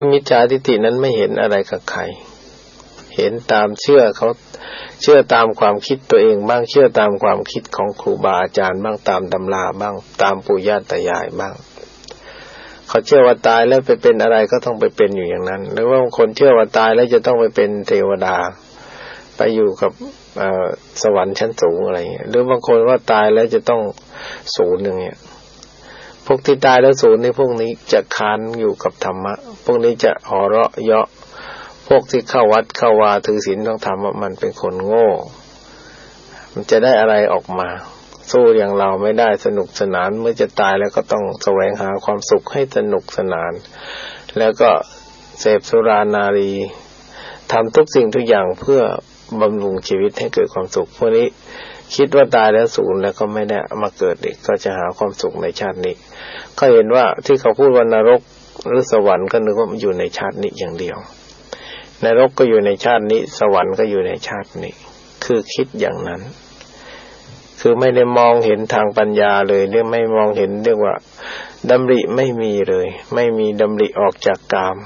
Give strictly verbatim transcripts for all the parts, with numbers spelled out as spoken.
มิจฉาทิฏฐินั้นไม่เห็นอะไรกับใครเห็นตามเชื่อเขาเชื่อตามความคิดตัวเองบ้างเชื่อตามความคิดของครูบาอาจารย์บ้างตามตำราบ้างตามปู่ย่าตายายบ้างเขาเชื่อว่าตายแล้วไปเป็นอะไรก็ต้องไปเป็นอยู่อย่างนั้นหรือว่าบางคนเชื่อว่าตายแล้วจะต้องไปเป็นเทวดาไปอยู่กับสวรรค์ชั้นสูงอะไรเงี้ยหรือบางคนว่าตายแล้วจะต้องศูนย์อย่างเงี้ยพวกที่ตายแล้วศูนย์นี่พวกนี้จะค้านอยู่กับธรรมะพวกนี้จะหัวเราะเยาะพวกที่เข้าวัดเข้าวาถือศีลต้องทำว่ามันเป็นคนโง่มันจะได้อะไรออกมาสู้อย่างเราไม่ได้สนุกสนานเมื่อจะตายแล้วก็ต้องแสวงหาความสุขให้สนุกสนานแล้วก็เสพสุรานารีทำทุกสิ่งทุกอย่างเพื่อบำรุงชีวิตให้เกิดความสุขพวกนี้คิดว่าตายแล้วศูนย์แล้วก็ไม่ได้มาเกิดอีกก็จะหาความสุขในชาตินี้ก็เห็นว่าที่เขาพูดว่านรกหรือสวรรค์ก็นึกว่ามันอยู่ในชาตินี้อย่างเดียวนรกก็อยู่ในชาตินี้สวรรค์ก็อยู่ในชาตินี้คือคิดอย่างนั้นคือไม่ได้มองเห็นทางปัญญาเลยเรียกไม่มองเห็นเรียกว่าดำริไม่มีเลยไม่มีดำริออกจากกาม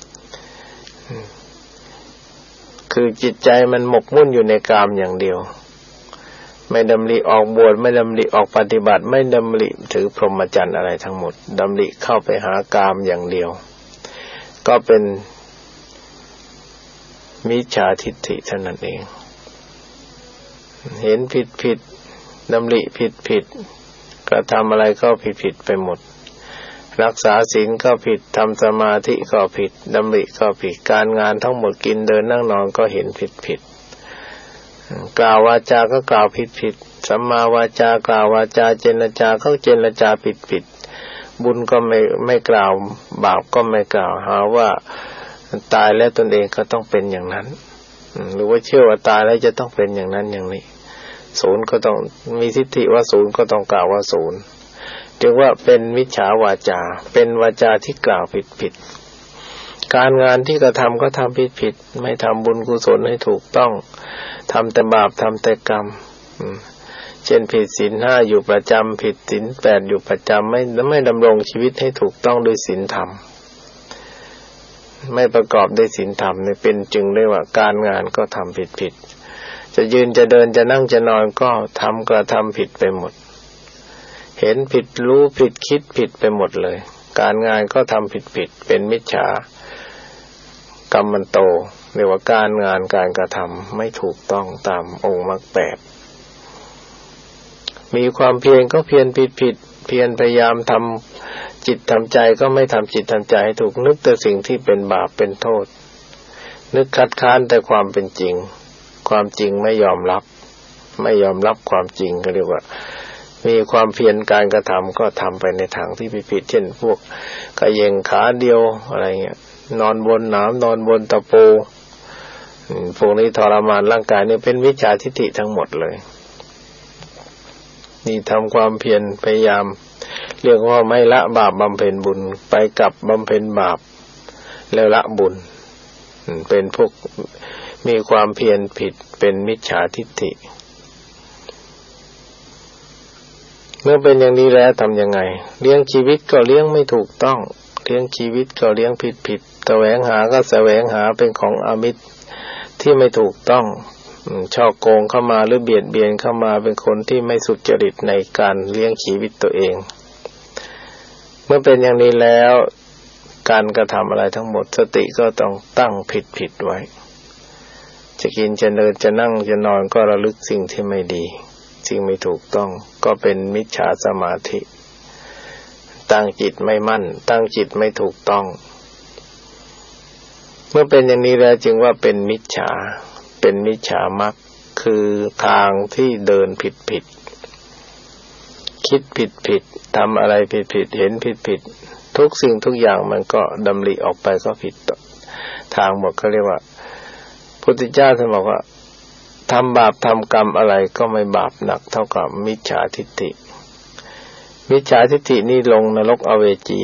คือจิตใจมันหมกมุ่นอยู่ในกามอย่างเดียวไม่ดำริออกบวชไม่ดำริออกปฏิบัติไม่ดำริถือพรหมจรรย์อะไรทั้งหมดดำริเข้าไปหากามอย่างเดียวก็เป็นมิจฉาทิฏฐิเท่านั้นเองเห็นผิดผิดดำริผิดผิดกระทำอะไรก็ผิดผิดไปหมดรักษาศีลก็ผิดทำสมาธิก็ผิดดำริก็ผิดการงานทั้งหมดกินเดินนั่งนอนก็เห็นผิดผิดกล่าววาจาก็กล่าวผิดผิดสัมมาวาจากล่าววาจาเจรจาก็เจรจาผิดผิดบุญก็ไม่ไม่กล่าวบาปก็ไม่กล่าวหาว่าตายแล้วตนเองก็ต้องเป็นอย่างนั้นหรือว่าเชื่อว่าตายแล้วจะต้องเป็นอย่างนั้นอย่างนี้ศูนย์ก็ต้องมีทิฏฐิว่าศูนย์ก็ต้องกล่าวว่าศูนย์จึงว่าเป็นมิจฉาวาจาเป็นวาจาที่กล่าวผิดผิดการงานที่กระทำก็ทำผิดผิดไม่ทำบุญกุศลให้ถูกต้องทำแต่บาปทำแต่กรรมเช่นผิดศีลห้าอยู่ประจำผิดศีลแปดอยู่ประจำไม่ไม่ดำรงชีวิตให้ถูกต้องด้วยศีลธรรมไม่ประกอบด้วยศีลธรรมเนี่ยเป็นจึงได้ว่าการงานก็ทำผิดผิดจะยืนจะเดินจะนั่งจะนอนก็ทำกระทำผิดไปหมดเห็นผิดรู้ผิดคิดผิดไปหมดเลยการงานก็ทำผิดผิดเป็นมิจฉากรรมันโตเรียกว่าการงานการกระทำไม่ถูกต้องตามองค์มรรคแปดมีความเพียรก็เพียรผิดผิดเพียรพยายามทำจิตทำใจก็ไม่ทำจิตทำใจให้ถูกนึกแต่สิ่งที่เป็นบาปเป็นโทษนึกคัดค้านแต่ความเป็นจริงความจริงไม่ยอมรับไม่ยอมรับความจริงก็เรียกว่ามีความเพียรการกระทำก็ทำไปในทางที่ผิดเช่นพวกกระเยงขาเดียวอะไรเงี้ยนอนบนหนามนอนบนตะปูพวกนี้ทรมานร่างกายนี่เป็นมิจฉาทิฏฐิทั้งหมดเลยนี่ทำความเพียรพยายามเรียกว่าไม่ละบาปบำเพ็ญบุญไปกับบำเพ็ญบาปแล้วละบุญเป็นพวกมีความเพียรผิดเป็นมิจฉาทิฏฐิเมื่อเป็นอย่างนี้แล้วทำยังไงเลี้ยงชีวิตก็เลี้ยงไม่ถูกต้องเลี้ยงชีวิตก็เลี้ยงผิดผิดแสวงหาก็แสวงหาเป็นของอมิตรที่ไม่ถูกต้องช่อโกงเข้ามาหรือเบียดเบียนเข้ามาเป็นคนที่ไม่สุจริตในการเลี้ยงชีวิตตัวเองเมื่อเป็นอย่างนี้แล้วการกระทำอะไรทั้งหมดสติก็ต้องตั้งผิดผิดไว้จะกินจะเดินจะนั่งจะนอนก็ระลึกสิ่งที่ไม่ดีสิ่งไม่ถูกต้องก็เป็นมิจฉาสมาธิตั้งจิตไม่มั่นตั้งจิตไม่ถูกต้องเมื่อเป็นอย่างนี้แล้วจึงว่าเป็นมิจฉาเป็นมิจฉามรรคคือทางที่เดินผิดผิดคิดผิดผิดทำอะไรผิดผิดเห็นผิดผิดทุกสิ่งทุกอย่างมันก็ดำริออกไปก็ผิดทางหมดเขาเรียกว่าพุทธเจ้าท่านบอกว่าทำบาปทำกรรมอะไรก็ไม่บาปหนักเท่ากับมิจฉาทิฏฐิมิจฉาทิฏฐินี่ลงนรกอเวจี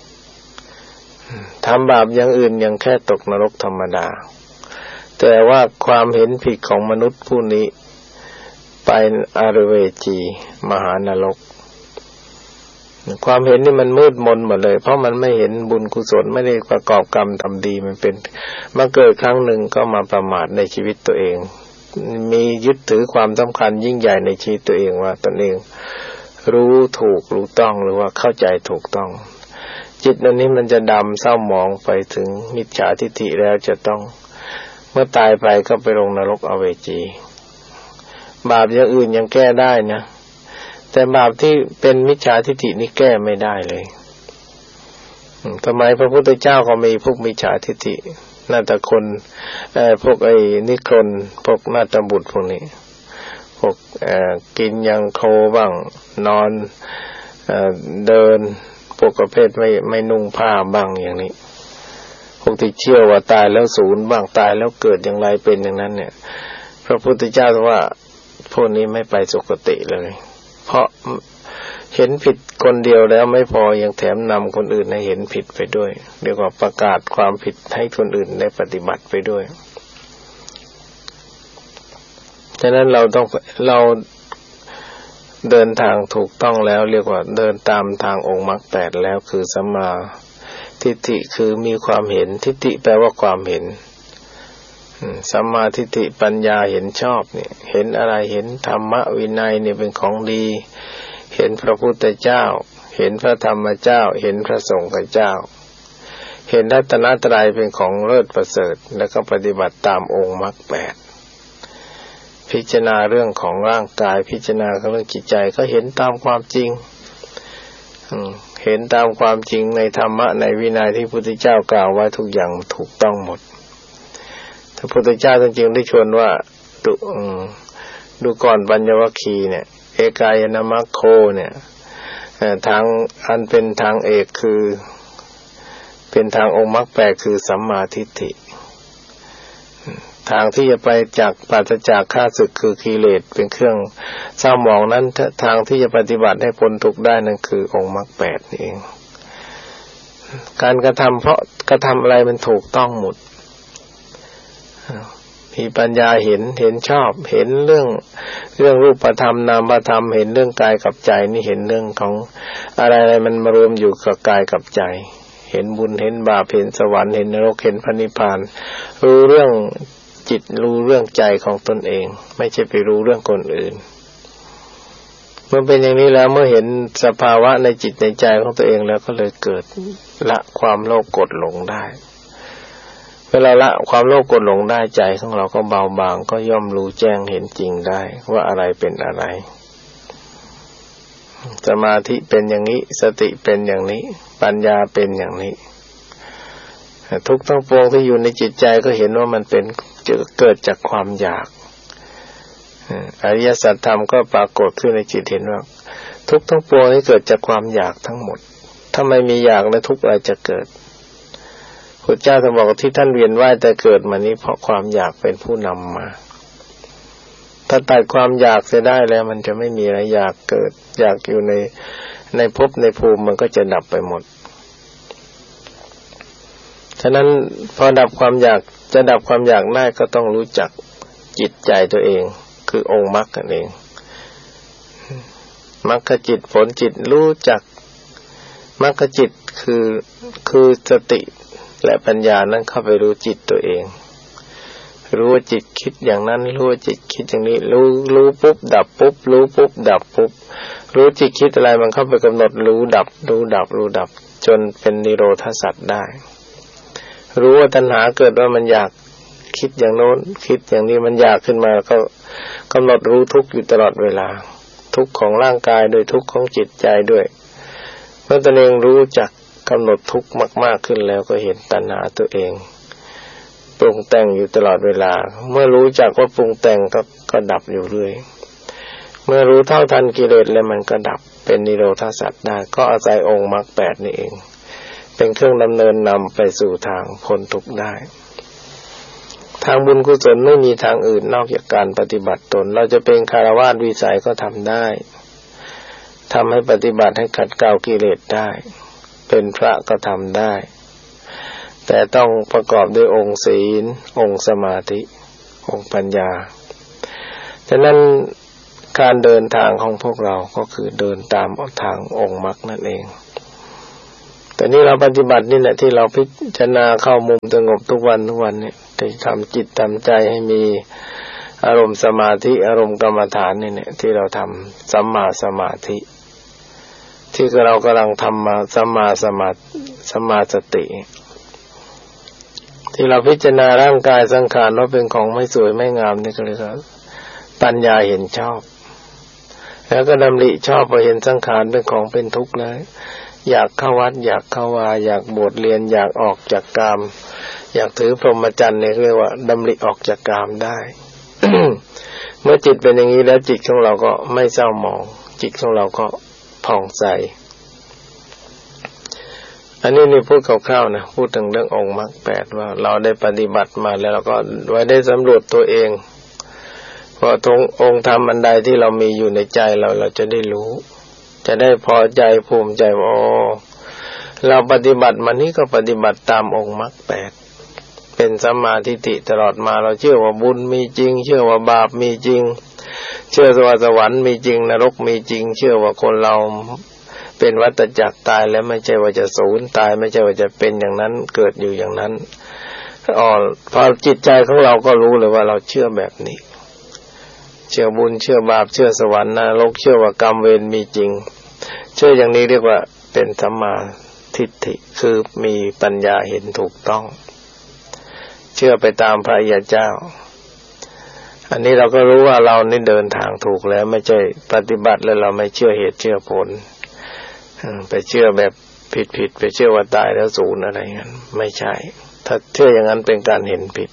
ทำบาปอย่างอื่นยังแค่ตกนรกธรรมดาแต่ว่าความเห็นผิดของมนุษย์ผู้นี้ไปอเวจีมหานรกความเห็นนี่มันมืดมนหมดเลยเพราะมันไม่เห็นบุญกุศลไม่ได้ประกอบกรรมทำดีมันเป็นมาเกิดครั้งหนึ่งก็มาประมาทในชีวิตตัวเองมียึดถือความสำคัญยิ่งใหญ่ในชีวิตตัวเองว่าตนเองรู้ถูกรู้ต้องหรือว่าเข้าใจถูกต้องจิตนั้นนี้มันจะดำเศร้าหมองไปถึงมิจฉาทิฏฐิแล้วจะต้องเมื่อตายไปก็ไปลงนรกอเวจีบาปอย่างอื่นยังแก้ได้นะแต่บาปที่เป็นมิจฉาทิฏฐินี่แก้ไม่ได้เลยทำไมพระพุทธเจ้าก็มีพวกมิจฉาทิฏฐินาฏคนเอ่อพวกไอ้นิครนพวกนาฏบุตรพวกนี้พวกเอ่อกินยังโคบ้างนอนเอ่อเดินพวกประเภทไม่ไม่นุ่งผ้าบ้างอย่างนี้พวกที่เชื่อว่าตายแล้วสูญบ้างตายแล้วเกิดอย่างไรเป็นอย่างนั้นเนี่ยพระพุทธเจ้าว่าพวกนี้ไม่ไปสุคติเลยเพราะเห็นผิดคนเดียวแล้วไม่พอยังแถมนำคนอื่นให้เห็นผิดไปด้วยเรียกว่าประกาศความผิดให้คนอื่นได้ปฏิบัติไปด้วยฉะนั้นเราต้องเราเดินทางถูกต้องแล้วเรียกว่าเดินตามทางองค์มรรคแปดแล้วคือสัมมาทิฏฐิคือมีความเห็นทิฏฐิแปลว่าความเห็นสัมมาทิฏฐิปัญญาเห็นชอบเนี่ยเห็นอะไรเห็นธรรมวินัยเนี่ยเป็นของดีเห็นพระพุทธเจ้าเห็นพระธรรมเจ้าเห็นพระสงฆ์เจ้าเห็นรัตนตรัยเป็นของเลิศประเสริฐแล้วก็ปฏิบัติตามองค์มรรคแปดพิจารณาเรื่องของร่างกายพิจารณาเรื่องจิตใจก็เห็นตามความจริงเห็นตามความจริงในธรรมะในวินัยที่พระพุทธเจ้ากล่าวไว้ทุกอย่างถูกต้องหมดพระพุทธเจ้าจริงๆได้ชวนว่าดูดูก่อนปัญญวัคคีย์เนี่ยเอกายนามัคโคเนี่ยทางอันเป็นทางเอกคือเป็นทางองค์มรรคแปดคือสัมมาทิฏฐิทางที่จะไปจากปราศจากข้าศึกคือกิเลสเป็นเครื่องเศร้าหมองนั้นทางที่จะปฏิบัติให้พ้นทุกข์ได้นั่นคือองค์มรรคแปดนี่เองการกระทำเพราะกระทำอะไรมันถูกต้องหมดมีปัญญาเห็นเห็นชอบเห็นเรื่องเรื่องรูปธรรมนามธรรมเห็นเรื่องกายกับใจนี่เห็นเรื่องของอะไรๆมันมารวมอยู่กับกายกับใจเห็นบุญเห็นบาปเห็นสวรรค์เห็นนรกเห็นพระนิพพานรู้เรื่องจิตรู้เรื่องใจของตนเองไม่ใช่ไปรู้เรื่องคนอื่นเมื่อเป็นอย่างนี้แล้วเมื่อเห็นสภาวะในจิตในใจของตัวเองแล้วก็เลยเกิดละความโลภโกรธหลงได้เวลาละความโลภโกรธหลงได้ใจของเราก็เบาบางก็ย่อมรู้แจ้งเห็นจริงได้ว่าอะไรเป็นอะไรสมาธิเป็นอย่างนี้สติเป็นอย่างนี้ปัญญาเป็นอย่างนี้ทุกทั้งปวงที่อยู่ในจิตใจก็เห็นว่ามันเป็นเกิดจากความอยากอริยสัจธรรมก็ปรากฏขึ้นในจิตเห็นว่าทุกทั้งปวงนี้เกิดจากความอยากทั้งหมดถ้าไม่มีอยากแล้วทุกข์อะไรจะเกิดพุทธเจ้าท่านบอกว่าที่ท่านเวียนว่ายแต่เกิดมานี้เพราะความอยากเป็นผู้นำมาถ้าตัดความอยากเสียได้แล้วมันจะไม่มีอะไรอยากเกิดอยากอยู่ในในภพในภูมิมันก็จะดับไปหมดฉะนั้นพอดับความอยากจะดับความอยากได้ก็ต้องรู้จักจิตใจตัวเองคือองค์มรรคนั่นเองมรรคจิตผลจิตรู้จักมรรคจิตคือคือสติและปัญญานั้นเข้าไปรู้จิตตัวเองรู้ว่าจิตคิดอย่างนั้นรู้ว่าจิตคิดอย่างนี้รู้รู้ปุ๊บดับปุ๊บรู้ปุ๊บดับปุ๊บรู้จิตคิดอะไรมันเข้าไปกำหนดรู้ดับรู้ดับรู้ดับจนเป็นนิโรธสัจได้รู้ว่าตัณหาเกิดว่ามันอยากคิดอย่างโน้นคิดอย่างนี้มันอยากขึ้นมาก็กำหนดรู้ทุกข์อยู่ตลอดเวลาทุกข์ของร่างกายโดยทุกข์ของจิตใจด้วยเมื่อตนเองรู้จักกำหนดทุกข์มากๆขึ้นแล้วก็เห็นตัณหาตัวเองปรุงแต่งอยู่ตลอดเวลาเมื่อรู้จักว่าปรุงแต่งก็ก็ดับอยู่เรื่อยเมื่อรู้เท่าทันกิเลสแล้วมันก็ดับเป็นนิโรธสัจได้ก็อาศัยองค์มรรคแปดนี่เองเป็นเครื่องดำเนินนำไปสู่ทางพ้นทุกข์ได้ทางบุญกุศลไม่มีทางอื่นนอกจากการปฏิบัติตนเราจะเป็นคฤหัสถ์วิสัยก็ทำได้ทำให้ปฏิบัติให้ขัดเกลากิเลสได้เป็นพระก็ทำได้แต่ต้องประกอบด้วยองค์ศีลองค์สมาธิองค์ปัญญาฉะนั้นการเดินทางของพวกเราก็คือเดินตามทางองค์มรรคนั่นเองแต่นี่เราปฏิบัตินี่แหละที่เราพิจารณาเข้ามุมสงบทุกวันทุกวันเนี่ยที่ทำจิตทำใจให้มีอารมณ์สมาธิอารมณ์กรรมฐานนี่เนี่ยที่เราทำสัมมาสมาธิที่เรากำลังทำมาสัมมาสมาสัมมาสติที่เราพิจารณาร่างกายสังขารว่าเป็นของไม่สวยไม่งามนี่ก็เรียกว่าปัญญาเห็นชอบแล้วก็ดำริชอบพอเห็นสังขารเป็นของเป็นทุกข์แล้วอยากเข้าวัดอยากเข้าวาอยากบวชเรียนอยากออกจากกามอยากถือพรหมจรรย์เนี่ยเรียกว่าดำริออกจากกามได้ เมื่อจิตเป็นอย่างนี้แล้วจิตของเราก็ไม่เศร้าหมองจิตของเราก็ผ่องใสอันนี้นี่พูดคร่าวๆนะพูดถึงเรื่ององค์มรรคแปดว่าเราได้ปฏิบัติมาแล้วเราก็ไว้ได้สำรวจตัวเองเพราะตรงองค์ธรรมอันใดที่เรามีอยู่ในใจเราเราจะได้รู้จะได้พอใจภูมิใจว่าอ๋อเราปฏิบัติมานี้ก็ปฏิบัติตามองค์มรรคแปดเป็นสัมมาทิฏฐิตลอดมาเราเชื่อว่าบุญมีจริงเชื่อว่าบาปมีจริงเชื่อว่าสวรรค์มีจริงนรกมีจริงเชื่อว่าคนเราเป็นวัฏจักรตายแล้วไม่ใช่ว่าจะสูญตายไม่ใช่ว่าจะเป็นอย่างนั้นเกิดอยู่อย่างนั้นอ๋อพอจิตใจของเราก็รู้เลยว่าเราเชื่อแบบนี้เชื่อบุญเชื่อบาปเชื่อสวรรค์นรกเชื่อว่ากรรมเวรมีจริงเชื่ออย่างนี้เรียกว่าเป็นสัมมาทิฏฐิคือมีปัญญาเห็นถูกต้องเชื่อไปตามพระอริยเจ้าอันนี้เราก็รู้ว่าเรานี่เดินทางถูกแล้วไม่ใช่ปฏิบัติแล้วเราไม่เชื่อเหตุเชื่อผลไปเชื่อแบบผิดๆไปเชื่อว่าตายแล้วสูญอะไรงั้นไม่ใช่ถ้าเชื่ออย่างนั้นเป็นการเห็นผิด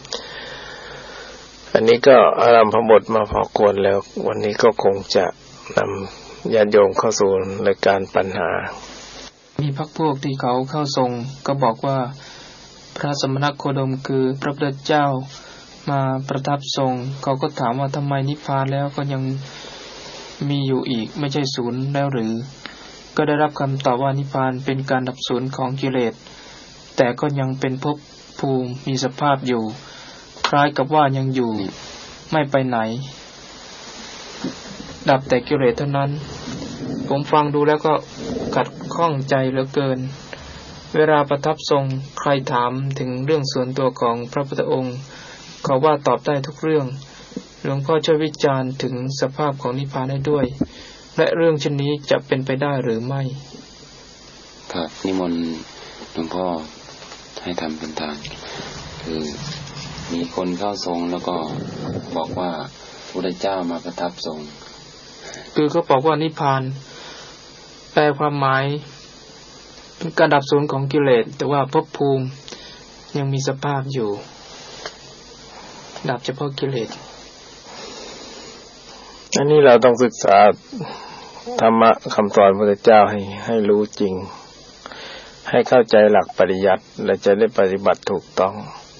อันนี้ก็อารัมภบทมาพอควรแล้ววันนี้ก็คงจะนำญาติโยมเข้าสู่รายการปัญหามีพรรคพวกที่เขาเข้าทรงก็บอกว่าพระสมณโคดมคือพระพุทธเจ้ามาประทับทรงเขาก็ถามว่าทำไมนิพพานแล้วก็ยังมีอยู่อีกไม่ใช่ศูนย์แล้วหรือก็ได้รับคำตอบว่านิพพานเป็นการดับศูนย์ของกิเลสแต่ก็ยังเป็นภพภูมิมีสภาพอยู่คล้ายกับว่ายังอยู่ไม่ไปไหนดับแต่กิเลสเท่านั้นผมฟังดูแล้วก็ขัดข้องใจเหลือเกินเวลาประทับทรงใครถามถึงเรื่องส่วนตัวของพระพุทธองค์เขาว่าตอบได้ทุกเรื่องหลวงพ่อช่วยวิจารณ์ถึงสภาพของนิพพานให้ด้วยและเรื่องเช่นนี้จะเป็นไปได้หรือไม่ครับนิมนต์หลวงพ่อให้ทำเป็นทางคือมีคนเข้าทรงแล้วก็บอกว่าพระพุทธเจ้ามาประทับทรงคือเขาบอกว่านิพพานแปลความหมายเป็นการดับศูนย์ของกิเลสแต่ว่าภพภูมิยังมีสภาพอยู่ดับเฉพาะกิเลสอันนี้เราต้องศึกษาธรรมะคำสอนพระพุทธเจ้าให้ให้รู้จริงให้เข้าใจหลักปริยัติและจะได้ปฏิบัติถูกต้อง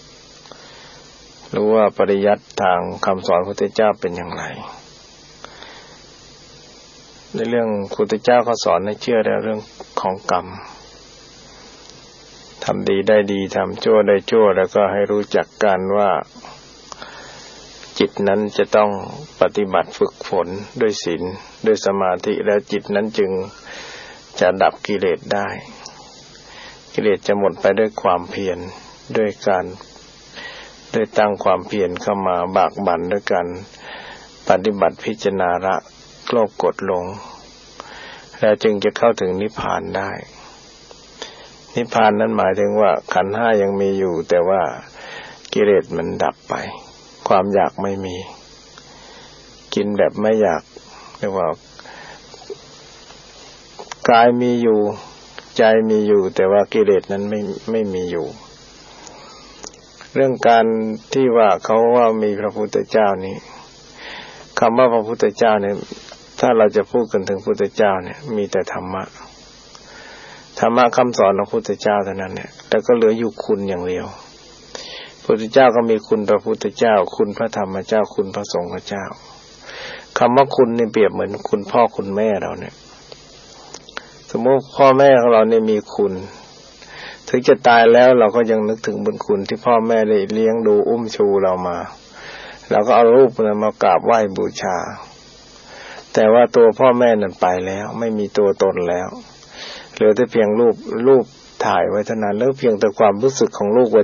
รู้ว่าปริยัติทางคำสอนพระพุทธเจ้าเป็นอย่างไรในเรื่องพระพุทธเจ้าเขาสอนให้เชื่อในเรื่องของกรรมทำดีได้ดีทำชั่วได้ชั่วแล้วก็ให้รู้จักกันว่าจิตนั้นจะต้องปฏิบัติฝึกฝนด้วยศีลด้วยสมาธิแล้วจิตนั้นจึงจะดับกิเลสได้กิเลสจะหมดไปด้วยความเพียรด้วยการด้วยตั้งความเพียรเข้ามาบากบั่นด้วยการปฏิบัติพิจารณาละโลภโกรธหลงแล้วจึงจะเข้าถึงนิพพานได้นิพพานนั้นหมายถึงว่าขันธ์ห้ายังมีอยู่แต่ว่ากิเลสมันดับไปความอยากไม่มีกินแบบไม่อยากเรียกว่ากายมีอยู่ใจมีอยู่แต่ว่ากิเลสนั้นไม่ไม่มีอยู่เรื่องการที่ว่าเขาว่ามีพระพุทธเจ้านี้คำว่าพระพุทธเจ้าเนี่ยถ้าเราจะพูดกันถึงพระพุทธเจ้าเนี่ยมีแต่ธรรมะธรรมะคำสอนของพระพุทธเจ้าเท่านั้นเนี่ยแต่ก็เหลืออยู่คุณอย่างเดียวพระพุทธเจ้าก็มีคุณพระพุทธเจ้าคุณพระธรรมเจ้าคุณพระสงฆ์เจ้าคำว่าคุณนี่เปรียบเหมือนคุณพ่อคุณแม่เราเนี่ยสมมติพ่อแม่ของเราเนี่ยมีคุณถึงจะตายแล้วเราก็ยังนึกถึงบุญคุณที่พ่อแม่ได้เลี้ยงดูอุ้มชูเรามาเราก็เอารูปนั้นมากราบไหว้บูชาแต่ว่าตัวพ่อแม่นั่นไปแล้วไม่มีตัวตนแล้วเหลือแต่เพียงรูปรูปถ่ายไว้เท่านั้นแล้วเพียงแต่ความรู้สึกของลูกว่า